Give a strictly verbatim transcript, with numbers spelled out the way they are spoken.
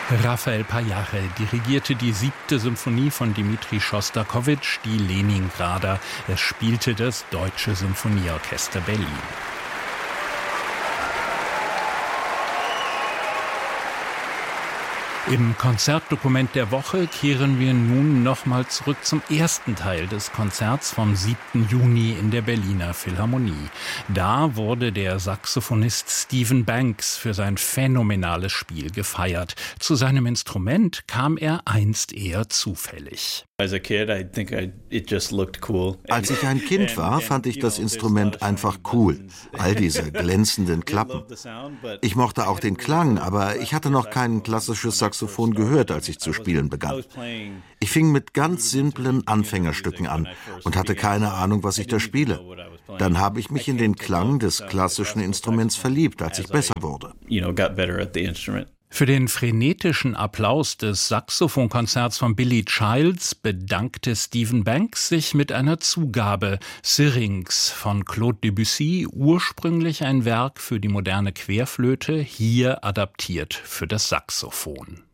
Rafael Pajare dirigierte die siebte Symphonie von Dmitri Schostakowitsch, die Leningrader. Er spielte das Deutsche Symphonieorchester Berlin. Im Konzertdokument der Woche kehren wir nun nochmal zurück zum ersten Teil des Konzerts vom siebten Juni in der Berliner Philharmonie. Da wurde der Saxophonist Stephen Banks für sein phänomenales Spiel gefeiert. Zu seinem Instrument kam er einst eher zufällig. Als ich ein Kind war, fand ich das Instrument einfach cool. All diese glänzenden Klappen. Ich mochte auch den Klang, aber ich hatte noch kein klassisches Saxophon gehört, als ich zu spielen begann. Ich fing mit ganz simplen Anfängerstücken an und hatte keine Ahnung, was ich da spiele. Dann habe ich mich in den Klang des klassischen Instruments verliebt, als ich besser wurde. Für den frenetischen Applaus des Saxophonkonzerts von Billy Childs bedankte Stephen Banks sich mit einer Zugabe. Syrinx von Claude Debussy, ursprünglich ein Werk für die moderne Querflöte, hier adaptiert für das Saxophon.